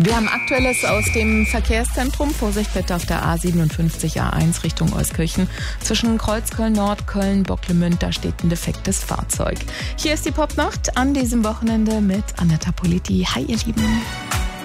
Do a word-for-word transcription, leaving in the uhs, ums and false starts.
Wir haben Aktuelles aus dem Verkehrszentrum. Vorsicht bitte auf der A siebenundfünfzig A eins Richtung Euskirchen. Zwischen Kreuzköln-Nord, Köln, Bocklemünd, da steht ein defektes Fahrzeug. Hier ist die Popnacht an diesem Wochenende mit Anetta Politi. Hi, ihr Lieben.